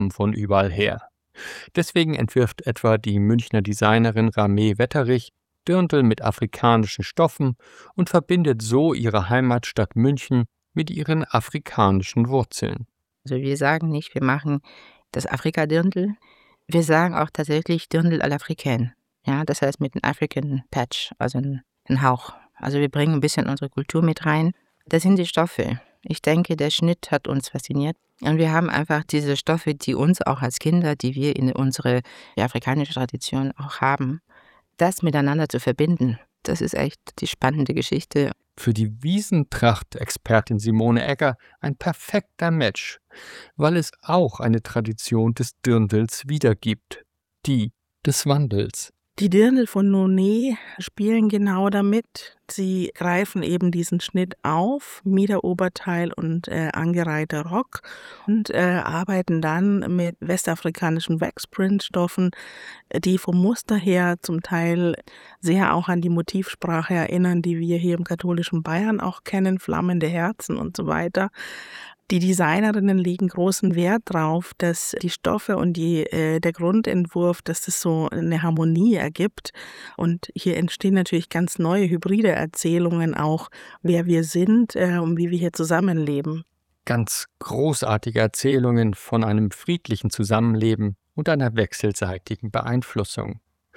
von überall her. Deswegen entwirft etwa die Münchner Designerin Ramée Wetterich Dirndl mit afrikanischen Stoffen und verbindet so ihre Heimatstadt München mit ihren afrikanischen Wurzeln. Also wir sagen nicht, wir machen das Afrika-Dirndl. Wir sagen auch tatsächlich Dirndl à l'Africaine. Ja, das heißt mit einem African Patch, also ein Hauch. Also wir bringen ein bisschen unsere Kultur mit rein. Das sind die Stoffe. Ich denke, der Schnitt hat uns fasziniert. Und wir haben einfach diese Stoffe, die uns auch als Kinder, die wir in unsere afrikanische Tradition auch haben, das miteinander zu verbinden. Das ist echt die spannende Geschichte. Für die Wiesentracht-Expertin Simone Egger ein perfekter Match, weil es auch eine Tradition des Dirndls wiedergibt, die des Wandels. Die Dirndl von Nonet spielen genau damit. Sie greifen eben diesen Schnitt auf, Miederoberteil und angereihter Rock und arbeiten dann mit westafrikanischen Waxprint-Stoffen, die vom Muster her zum Teil sehr auch an die Motivsprache erinnern, die wir hier im katholischen Bayern auch kennen, flammende Herzen und so weiter. Die Designerinnen legen großen Wert darauf, dass die Stoffe und der Grundentwurf, dass das so eine Harmonie ergibt. Und hier entstehen natürlich ganz neue hybride Erzählungen auch, wer wir sind und wie wir hier zusammenleben. Ganz großartige Erzählungen von einem friedlichen Zusammenleben und einer wechselseitigen Beeinflussung.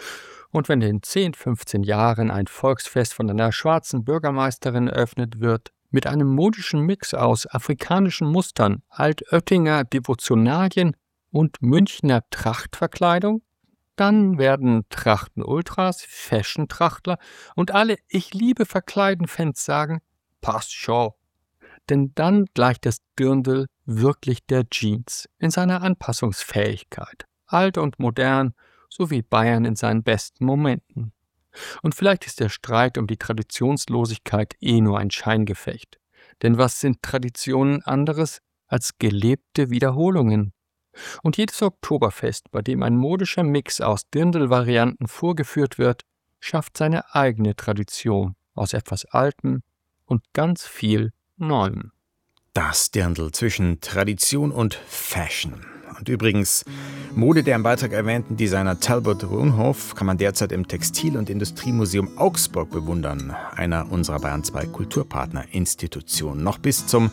Und wenn in 10, 15 Jahren ein Volksfest von einer schwarzen Bürgermeisterin eröffnet wird, mit einem modischen Mix aus afrikanischen Mustern, Altöttinger Devotionalien und Münchner Trachtverkleidung, dann werden Trachten-Ultras, Fashion-Trachtler und alle Ich-liebe-Verkleiden-Fans sagen, passt schon. Denn dann gleicht das Dirndl wirklich der Jeans in seiner Anpassungsfähigkeit, alt und modern, sowie Bayern in seinen besten Momenten. Und vielleicht ist der Streit um die Traditionslosigkeit nur ein Scheingefecht. Denn was sind Traditionen anderes als gelebte Wiederholungen? Und jedes Oktoberfest, bei dem ein modischer Mix aus Dirndl-Varianten vorgeführt wird, schafft seine eigene Tradition aus etwas Altem und ganz viel Neuem. Das Dirndl zwischen Tradition und Fashion. Und übrigens, Mode der im Beitrag erwähnten Designer Talbot Runhoff kann man derzeit im Textil- und Industriemuseum Augsburg bewundern, einer unserer Bayern 2 Kulturpartnerinstitutionen. Noch bis zum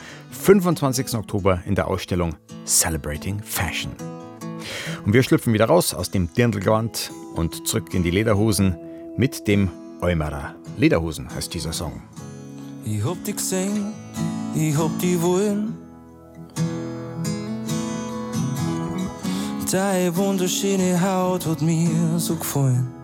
25. Oktober in der Ausstellung Celebrating Fashion. Und wir schlüpfen wieder raus aus dem Dirndlgewand und zurück in die Lederhosen mit dem Eumerer. Lederhosen heißt dieser Song. Ich hab die gesehen, ich hab die wollen. Deine wunderschöne Haut hat mir so gefallen.